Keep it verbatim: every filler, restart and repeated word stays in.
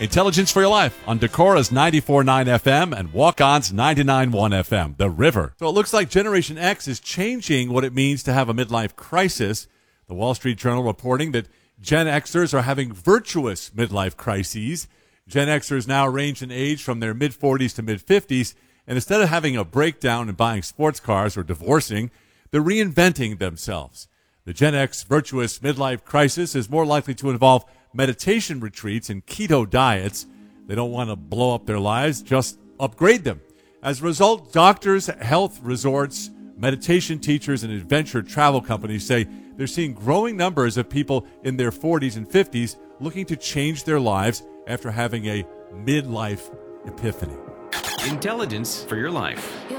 Intelligence for Your Life on Decora's ninety-four point nine F M and Walk-On's ninety-nine point one F M, The River. So it looks like Generation X is changing what it means to have a midlife crisis. The Wall Street Journal reporting that Gen Xers are having virtuous midlife crises. Gen Xers now range in age from their mid-forties to mid-fifties, and instead of having a breakdown and buying sports cars or divorcing, they're reinventing themselves. The Gen X virtuous midlife crisis is more likely to involve meditation retreats and keto diets. They don't want to blow up their lives, just upgrade them. As a result, doctors, health resorts, meditation teachers, and adventure travel companies say they're seeing growing numbers of people in their forties and fifties looking to change their lives after having a midlife epiphany. Intelligence for Your Life.